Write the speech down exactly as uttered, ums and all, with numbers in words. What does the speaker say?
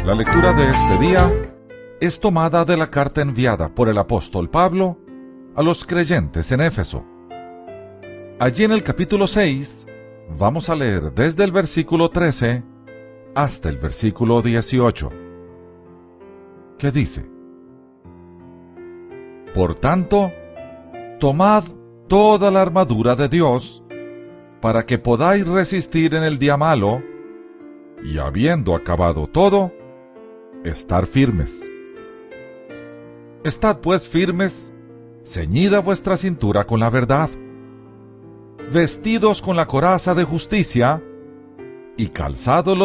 La lectura de este día es tomada de la carta enviada por el apóstol Pablo a los creyentes en Éfeso. Allí en el capítulo seis vamos a leer desde el versículo trece hasta el versículo dieciocho, que dice: Por tanto, tomad toda la armadura de Dios, para que podáis resistir en el día malo, y habiendo acabado todo, estar firmes. Estad pues firmes, ceñida vuestra cintura con la verdad, vestidos con la coraza de justicia, y calzados los